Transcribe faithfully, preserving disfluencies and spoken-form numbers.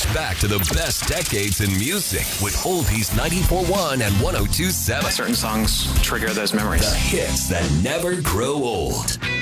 back to the best decades in music with Oldies ninety-four point one and one oh two point seven. Certain songs trigger those memories. The hits that never grow old.